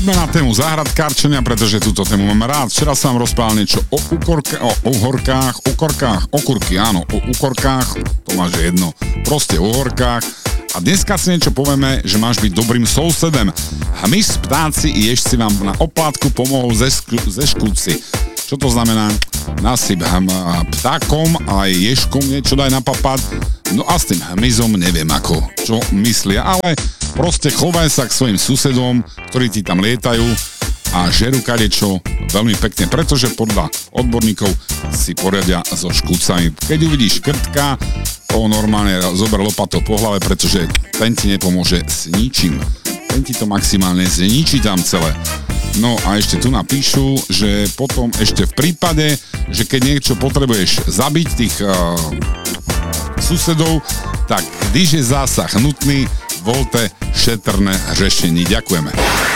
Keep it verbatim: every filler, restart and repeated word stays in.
poďme na tému záhradkárčenia, pretože túto tému mám rád. Včera som vám rozprával niečo o ukorka, o uhorkách, ukorkách, okurky, áno, o ukorkách, to máš jedno, proste o uhorkách. A dneska si niečo povieme, že máš byť dobrým sousedem. Hmyz, ptáci i ježci vám na oplátku pomohol ze, škl- ze škúci. Čo to znamená? Nasyp hm, ptákom a aj ježkom niečo daj na papad. No a s tým hmyzom neviem ako, čo myslia, ale proste chovaj sa k svojim susedom, ktorí ti tam lietajú a žerú kadečo veľmi pekne, pretože podľa odborníkov si poriadia so škúcami. Keď uvidíš krtka, to normálne zober lopatou po hlave, pretože ten ti nepomôže s ničím. Ten ti to maximálne zničí tam celé. No a ešte tu napíšu, že potom ešte v prípade, že keď niečo potrebuješ zabiť tých uh, susedov, tak když je zásah nutný, voľte šetrné řešení. Ďakujeme.